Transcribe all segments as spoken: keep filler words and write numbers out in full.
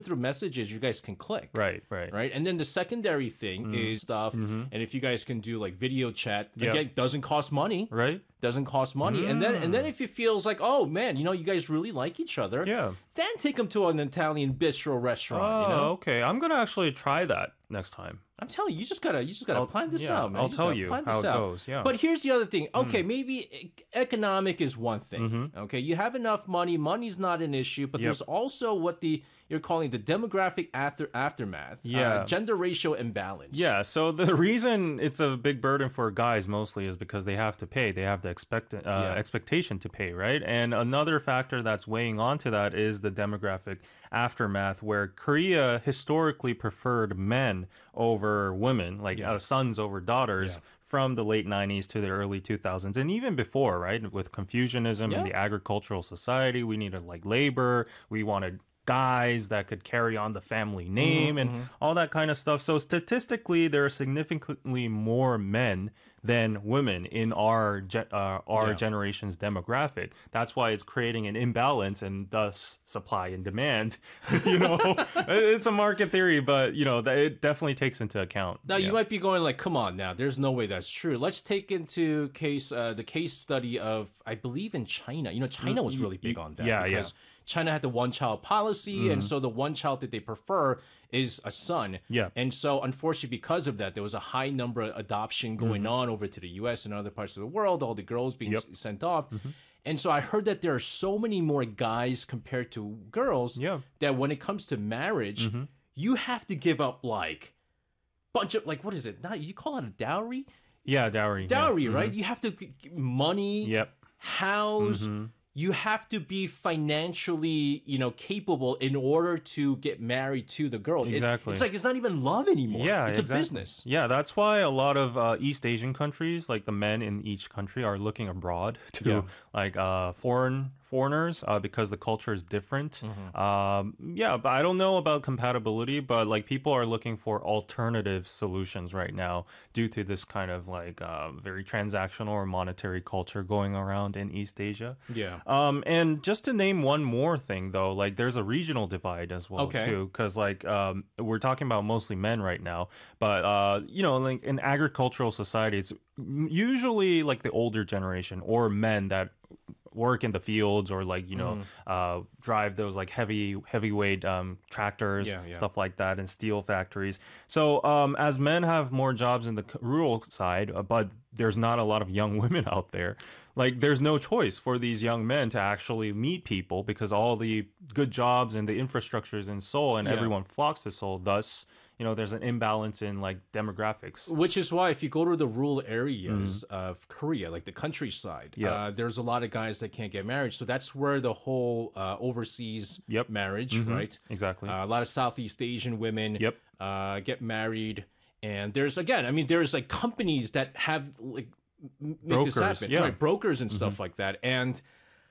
through messages you guys can click. Right, right. Right. And then the secondary thing Mm. is stuff. Mm-hmm. And if you guys can do like video chat, Yep. again, doesn't cost money. Right? Doesn't cost money. And then and then if it feels like, oh man, you know, you guys really like each other, Yeah. then take them to an Italian bistro restaurant. Oh, you know? okay. I'm gonna actually try that next time. I'm telling you, you just gotta you just gotta I'll- plan this yeah, out, man. I'll just tell gotta you plan how this it out. goes, yeah. But here's the other thing. Okay, maybe e- economic is one thing. Mhm. Okay, you have enough money. Money's not an issue, but Yep. there's also what the you're calling the demographic after aftermath. Yeah. uh, gender ratio imbalance. Yeah, so the reason it's a big burden for guys mostly is because they have to pay. They have the expect uh, Yeah. expectation to pay, right? And another factor that's weighing onto that is the demographic aftermath, where Korea historically preferred men over women, like Yeah. uh, sons over daughters. Yeah. From the late nineties to the early two thousands, and even before, right? With Confucianism Yeah. and the agricultural society, we needed like labor. We wanted guys that could carry on the family name and all that kind of stuff. So statistically, there are significantly more men than women in our ge- uh, our Yeah. generation's demographic. That's why it's creating an imbalance and thus supply and demand. You know, it's a market theory, but you know, that it definitely takes into account. Now Yeah. you might be going like, "Come on, now there's no way that's true." Let's take into case uh, the case study of, I believe, in China. You know, China was really big on that. yeah, yeah. because China had the one-child policy, and so the one child that they prefer is a son. Yeah. And so, unfortunately, because of that, there was a high number of adoption going on over to the U S and other parts of the world. All the girls being Yep. sent off. And so I heard that there are so many more guys compared to girls Yeah. that when it comes to marriage, you have to give up like bunch of like what is it? Not you call it a dowry? Yeah, dowry. yeah. Dowry, right? You have to g- g- money, Yep. house. You have to be financially, you know, capable in order to get married to the girl. It- Exactly. it's like it's not even love anymore. Yeah, it's exactly. a business. Yeah, that's why a lot of uh, East Asian countries, like the men in each country, are looking abroad to Yeah. like uh, foreign foreigners uh, because the culture is different. Mm-hmm. Um, yeah, but I don't know about compatibility, but like people are looking for alternative solutions right now due to this kind of like uh, very transactional or monetary culture going around in East Asia. Yeah. Um, and just to name one more thing, though, like there's a regional divide as well Okay. too, because like um, we're talking about mostly men right now, but uh, you know, like in agricultural societies, usually like the older generation or men that work in the fields or like you know uh, drive those like heavy heavyweight um, tractors, Yeah, yeah. stuff like that, in steel factories. So um, as men have more jobs in the c- rural side, uh, but there's not a lot of young women out there. Like there's no choice for these young men to actually meet people because all the good jobs and the infrastructure is in Seoul and Yeah. everyone flocks to Seoul. Thus, you know, there's an imbalance in like demographics. Which is why if you go to the rural areas of Korea, like the countryside, Mm-hmm. Yeah. uh, there's a lot of guys that can't get married. So that's where the whole uh, overseas Yep. marriage, Mhm. right? Exactly. Uh, a lot of Southeast Asian women Yep. uh, get married. And there's, again, I mean, there's like companies that have like m- make this Brokers, happen. yeah. Right, brokers and stuff like that. And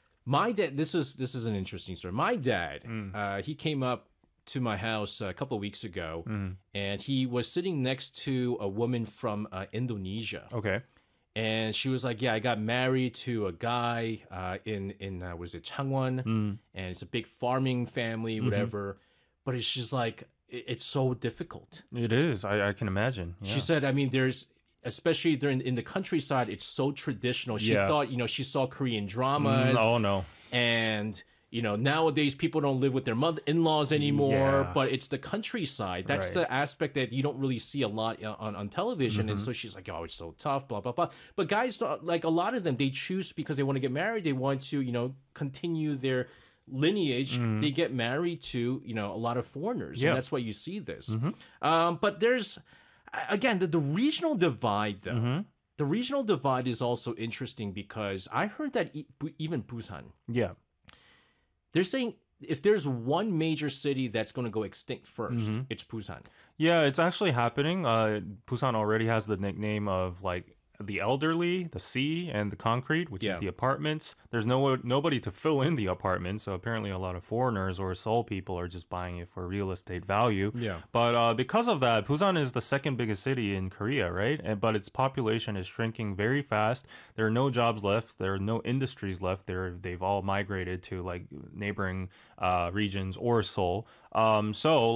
my dad, this is this is an interesting story. My dad, Mm. uh, he came up to my house a couple of weeks ago, Mm. and he was sitting next to a woman from uh, Indonesia, Okay. and she was like, "Yeah, I got married to a guy uh, in in uh, was it Changwon, Mm. and it's a big farming family, whatever." But it's just like it, it's so difficult. It is. I, I can imagine. Yeah. She said, "I mean, there's." Especially during in the countryside, it's so traditional. She Yeah. thought, you know, she saw Korean Mm, dramas, oh no. and you know nowadays people don't live with their mother in-laws anymore, Yeah. but it's the countryside. That's Right. the aspect that you don't really see a lot uh, on, on television. Mm-hmm. And so she's like, oh, it's so tough, blah blah blah. But guys don't- like a lot of them, they choose because they want to get married, they want to, you know, continue their lineage. They get married to, you know, a lot of foreigners. Mm-hmm. Yeah. Mm-hmm. And that's why you see this. Um, but there's again the, the regional divide though. Mm-hmm. The regional divide is also interesting because I heard that e- Bu- even Busan, Yeah. they're saying if there's one major city that's going to go extinct 1st Mm-hmm. it's Busan. Yeah, it's actually happening. Uh, Busan already has the nickname of like the elderly, the sea, and the concrete, which Yeah. is the apartments. There's no nobody to fill in the apartments, so apparently a lot of foreigners or Seoul people are just buying it for real estate value. Yeah. But uh, because of that, Busan is the second biggest city in Korea, right? And but its population is shrinking very fast. There are no jobs left. There are no industries left. They're they've all migrated to like neighboring uh, regions or Seoul. Um, so